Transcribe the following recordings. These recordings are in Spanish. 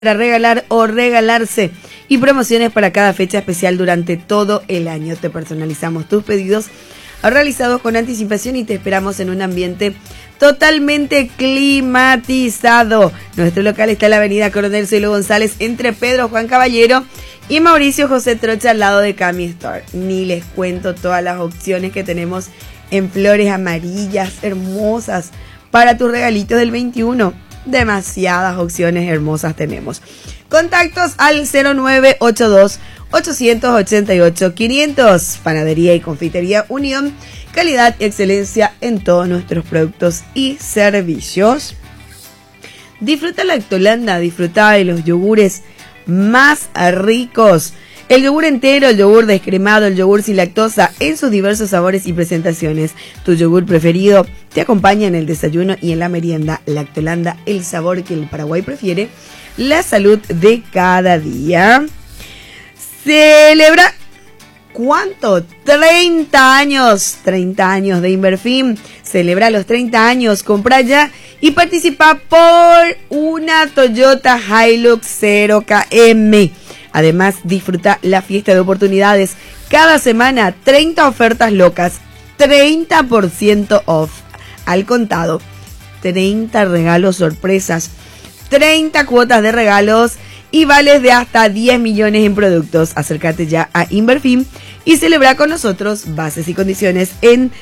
para regalar o regalarse y promociones para cada fecha especial durante todo el año. Te personalizamos tus pedidos realizados con anticipación y te esperamos en un ambiente totalmente climatizado. Nuestro local está en la avenida Coronel Cielo González entre Pedro Juan Caballero y Mauricio José Trocha al lado de Cami Store. Ni les cuento todas las opciones que tenemos en flores amarillas hermosas para tus regalitos del 21. Demasiadas opciones hermosas tenemos. Contactos al 0982 888 500. Panadería y Confitería Unión. Calidad y excelencia en todos nuestros productos y servicios. Disfruta la Lactolanda, disfruta de los yogures más ricos. El yogur entero, el yogur descremado, el yogur sin lactosa en sus diversos sabores y presentaciones. Tu yogur preferido te acompaña en el desayuno y en la merienda. Lactolanda, el sabor que el Paraguay prefiere. La salud de cada día. Celebra, ¿cuánto? 30 años. 30 años de Inverfin. Celebra los 30 años. Compra ya y participa por una Toyota Hilux 0KM. Además, disfruta la fiesta de oportunidades. Cada semana, 30 ofertas locas. 30% off al contado. 30 regalos sorpresas. 30 cuotas de regalos y vales de hasta 10 millones en productos. Acércate ya a Inverfin y celebra con nosotros. Bases y condiciones en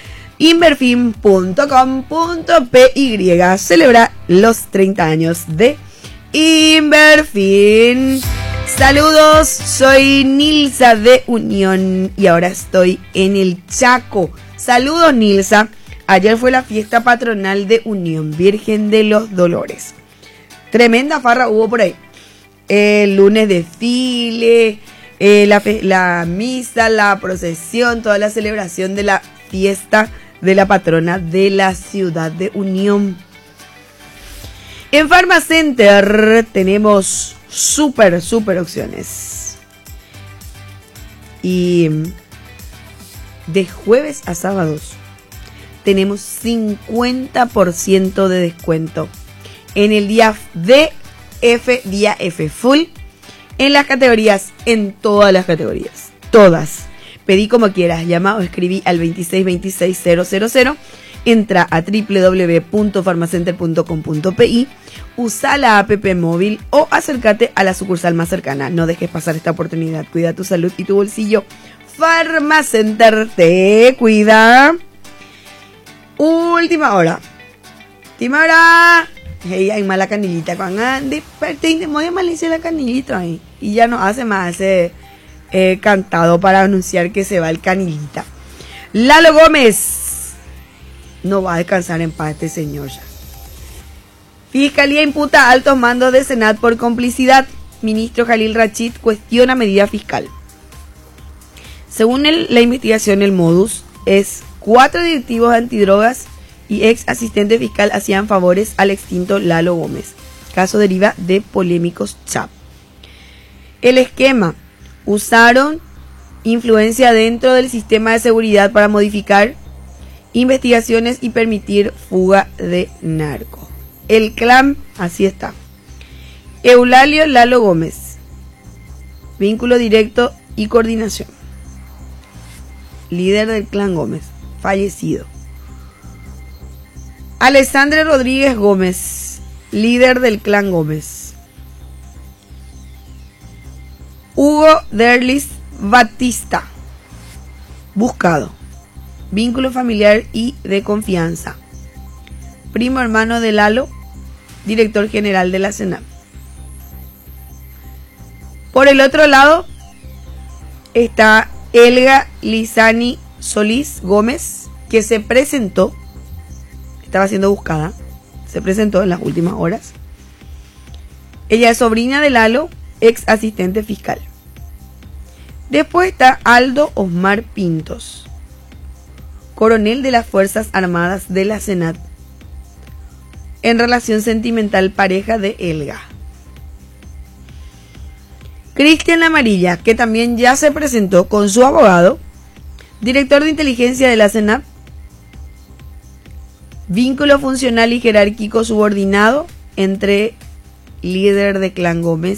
inverfin.com.py. Celebra los 30 años de Inverfin. Saludos, soy Nilsa de Unión y ahora estoy en el Chaco. Saludos, Nilsa. Ayer fue la fiesta patronal de Unión Virgen de los Dolores. Tremenda farra hubo por ahí. El lunes desfile, la misa, la procesión, toda la celebración de la fiesta de la patrona de la ciudad de Unión. En Pharmacenter tenemos super opciones. Y de jueves a sábados tenemos 50% de descuento en el día día F full, en las categorías, en todas las categorías, todas. Pedí como quieras, llama o escribí al 2626-000, entra a www.pharmacenter.com.pi, usa la app móvil o acércate a la sucursal más cercana. No dejes pasar esta oportunidad, cuida tu salud y tu bolsillo. Pharmacenter te cuida. Última hora. Hey, hay mala canillita cuando desperté, muy malicia la canillita ahí. Y ya no hace más ese cantado para anunciar que se va el canillita. Lalo Gómez no va a descansar en paz este señor ya. Fiscalía imputa a altos mandos de Senat por complicidad. Ministro Jalil Rachid cuestiona medida fiscal. Según la investigación, el modus es 4 directivos antidrogas y ex asistente fiscal hacían favores al extinto Lalo Gómez. Caso deriva de polémicos chat. El esquema: usaron influencia dentro del sistema de seguridad para modificar investigaciones y permitir fuga de narco. El clan, así está. Eulalio Lalo Gómez, vínculo directo y coordinación. Líder del clan Gómez, fallecido. Alessandro Rodríguez Gómez, líder del clan Gómez. Hugo Derlis Batista, buscado. Vínculo familiar y de confianza. Primo hermano de Lalo, director general de la Senat. Por el otro lado está Elga Lizani Solís Gómez, que se presentó. Estaba siendo buscada, se presentó en las últimas horas. Ella es sobrina de Lalo, ex asistente fiscal. Después está Aldo Osmar Pintos, coronel de las Fuerzas Armadas de la Senat, en relación sentimental pareja de Elga. Cristian Amarilla, que también ya se presentó con su abogado, director de inteligencia de la Senat, vínculo funcional y jerárquico subordinado entre líder de Clan Gómez,